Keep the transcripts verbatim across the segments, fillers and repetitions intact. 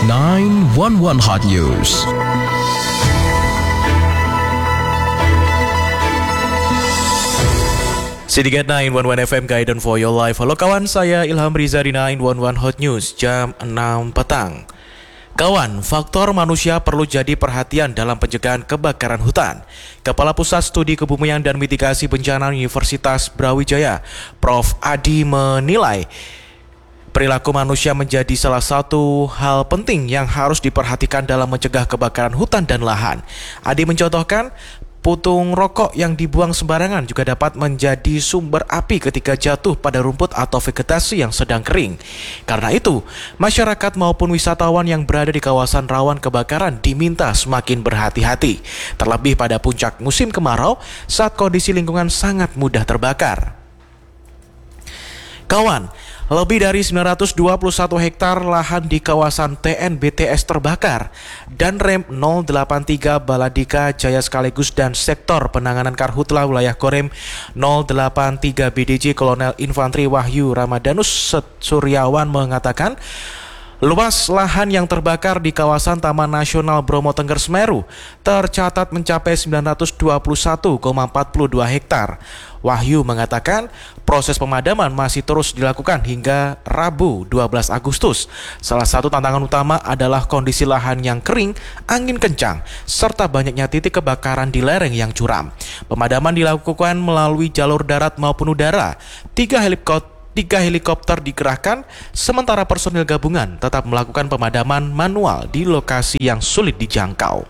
nine one one Hot News. Sindikat nine one one F M Guidance for Your Life. Halo kawan, saya Ilham Riza di nine one one Hot News jam enam petang. Kawan, faktor manusia perlu jadi perhatian dalam pencegahan kebakaran hutan. Kepala Pusat Studi Kebumian dan Mitigasi Bencana Universitas Brawijaya, Profesor Adi menilai perilaku manusia menjadi salah satu hal penting yang harus diperhatikan dalam mencegah kebakaran hutan dan lahan. Adi mencontohkan, putung rokok yang dibuang sembarangan juga dapat menjadi sumber api ketika jatuh pada rumput atau vegetasi yang sedang kering. Karena itu, masyarakat maupun wisatawan yang berada di kawasan rawan kebakaran diminta semakin berhati-hati, terlebih pada puncak musim kemarau saat kondisi lingkungan sangat mudah terbakar. Kawan, lebih dari sembilan ratus dua puluh satu hektar lahan di kawasan T N B T S terbakar dan Rem nol delapan tiga Baladika Jaya sekaligus dan sektor penanganan karhutla wilayah Korem nol delapan tiga B D J Kolonel Infanteri Wahyu Ramadanus Suryawan mengatakan, luas lahan yang terbakar di kawasan Taman Nasional Bromo Tengger Semeru tercatat mencapai sembilan ratus dua puluh satu koma empat dua hektar. Wahyu mengatakan proses pemadaman masih terus dilakukan hingga Rabu dua belas Agustus. Salah satu tantangan utama adalah kondisi lahan yang kering, angin kencang, serta banyaknya titik kebakaran di lereng yang curam. Pemadaman dilakukan melalui jalur darat maupun udara. Tiga helikopter Tiga helikopter dikerahkan, sementara personil gabungan tetap melakukan pemadaman manual di lokasi yang sulit dijangkau.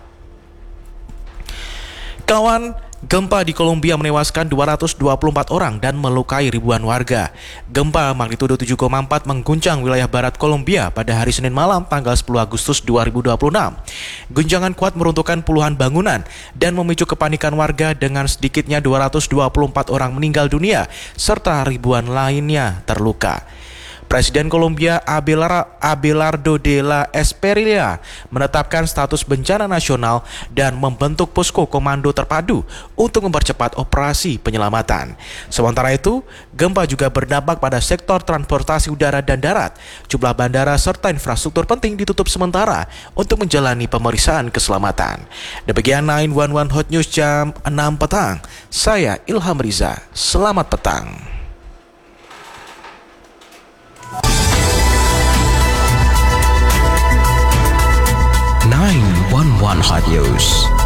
Kawan, gempa di Kolombia menewaskan dua ratus dua puluh empat orang dan melukai ribuan warga. Gempa magnitudo tujuh koma empat mengguncang wilayah barat Kolombia pada hari Senin malam tanggal sepuluh Agustus dua ribu dua puluh enam. Guncangan kuat meruntuhkan puluhan bangunan dan memicu kepanikan warga dengan sedikitnya dua ratus dua puluh empat orang meninggal dunia serta ribuan lainnya terluka. Presiden Kolombia Abelardo de la Espriella menetapkan status bencana nasional dan membentuk posko komando terpadu untuk mempercepat operasi penyelamatan. Sementara itu, gempa juga berdampak pada sektor transportasi udara dan darat. Jumlah bandara serta infrastruktur penting ditutup sementara untuk menjalani pemeriksaan keselamatan. Demikian nine one one Hot News jam enam petang. Saya Ilham Riza. Selamat petang. nine one one Hot News.